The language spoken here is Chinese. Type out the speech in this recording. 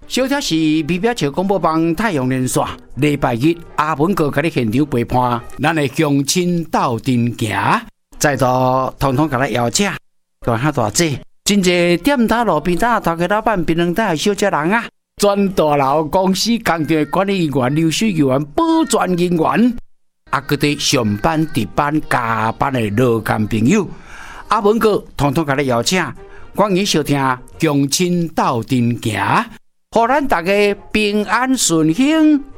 小贴士：美表桥广播帮太阳连线，礼拜日阿文哥给你现场陪伴，咱的乡亲斗阵行，再度统统给咱邀请，大下大姐，真济店摊路边摊头家老板、槟榔摊的小姐人啊，全大楼公司工厂的管理员、流水员、保全人员，啊，佮啲上班、值班、加班的劳工朋友，阿文哥统统给你邀请，欢迎收听乡亲斗阵行。互咱大家平安顺幸，